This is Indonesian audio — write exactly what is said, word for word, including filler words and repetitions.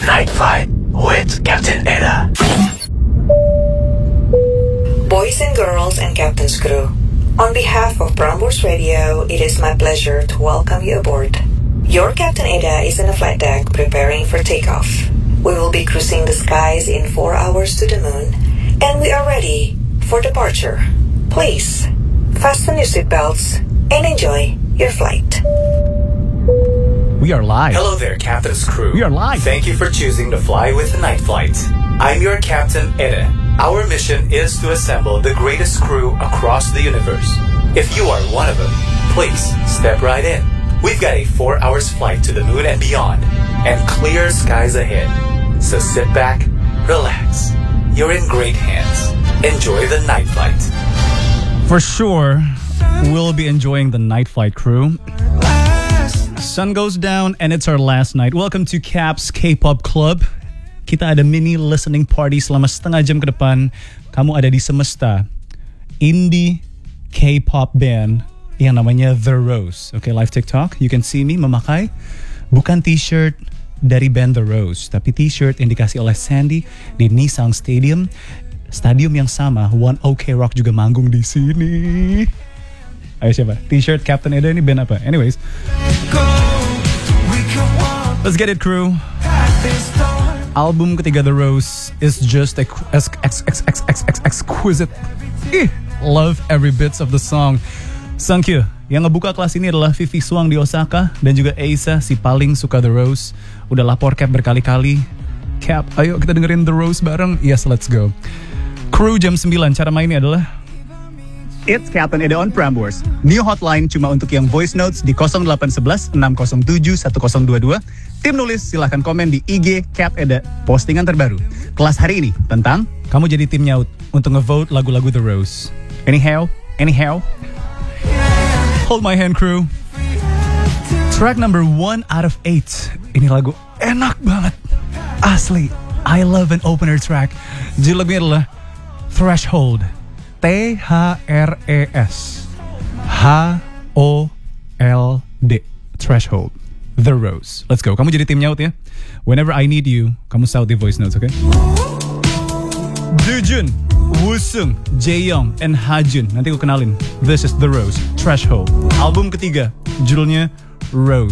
Night Flight with Captain Eda. Boys and girls and Captain's crew, on behalf of Prambors Radio, it is my pleasure to welcome you aboard. Your Captain Eda is on the flight deck preparing for takeoff. We will be cruising the skies in four hours to the moon, and we are ready for departure. Please, fasten your seatbelts and enjoy your flight. We are live. Hello there, Captain's crew. We are live. Thank you for choosing to fly with Night Flight. I'm your Captain Eda. Our mission is to assemble the greatest crew across the universe. If you are one of them, please step right in. We've got a four hours flight to the moon and beyond, and clear skies ahead. So sit back, relax. You're in great hands. Enjoy the Night Flight. For sure, we'll be enjoying the Night Flight, crew. Sun goes down and it's our last night. Welcome to Cap's K-Pop Club. Kita ada mini listening party selama setengah jam ke depan. Kamu ada di semesta indie K-pop band yang namanya The Rose. Oke, okay, live TikTok. You can see me memakai bukan t-shirt dari band The Rose, tapi t-shirt yang dikasih oleh Sandy di Nissan Stadium. Stadium yang sama, One Ok Rock juga manggung di sini. Ayo siapa? T-shirt Captain Eda ini band apa? Anyways, let's get it, crew. Album ketiga The Rose is just ex- ex- ex- ex- ex- ex- ex- exquisite. Eh, love every bits of the song. Sankyu. Yang ngebuka kelas ini adalah Vivi Suang di Osaka dan juga Eisa, si paling suka The Rose. Udah lapor Cap berkali-kali. Cap, ayo kita dengerin The Rose bareng. Yes, let's go. Crew jam sembilan. Cara mainnya adalah It's Captain Eda on Prambors. New hotline cuma untuk yang voice notes di nol delapan satu satu enam nol tujuh satu nol dua dua. Tim nulis silahkan komen di I G Cap Eda postingan terbaru. Kelas hari ini tentang kamu jadi tim nyaut untuk ngevote lagu-lagu The Rose. Anyhow, anyhow. Hold my hand, crew. Track number one out of eight. Ini lagu enak banget. Asli, I love an opener track. Judul lagunya adalah Threshold. T H R E S H O L D Threshold. The Rose. Let's go. Kamu jadi tim nyaut ya. Whenever I need you, kamu shout di voice notes, okay? Dujun, Wusung, Jaeyoung, and Hajun. Nanti aku kenalin. This is The Rose. Threshold. Album ketiga. Judulnya Rose.